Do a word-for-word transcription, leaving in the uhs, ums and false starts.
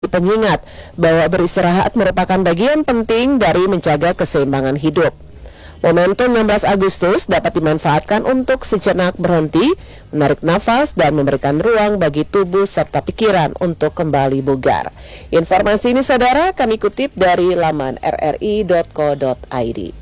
pengingat bahwa beristirahat merupakan bagian penting dari menjaga keseimbangan hidup. Momentum enam belas Agustus dapat dimanfaatkan untuk sejenak berhenti, menarik nafas, dan memberikan ruang bagi tubuh serta pikiran untuk kembali bugar. Informasi ini, saudara, kami kutip dari laman r r i dot co dot i d.